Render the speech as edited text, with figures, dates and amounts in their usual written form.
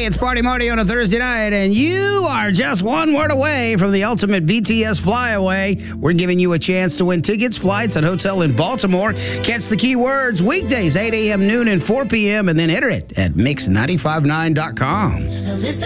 Hey, it's Party Marty on a Thursday night, and you are just one word away from the ultimate BTS flyaway. We're giving you a chance to win tickets, flights, and hotel in Baltimore. Catch the keywords weekdays, 8 a.m., noon, and 4 p.m., and then enter it at mix959.com.